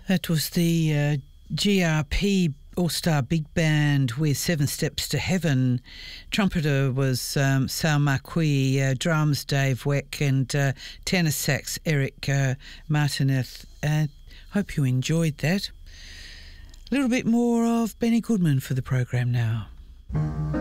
That was the GRP All-Star Big Band with Seven Steps to Heaven. Trumpeter was Sal Marquis, drums Dave Weck, and tenor sax Eric Martinez. Hope you enjoyed that. A little bit more of Benny Goodman for the program now.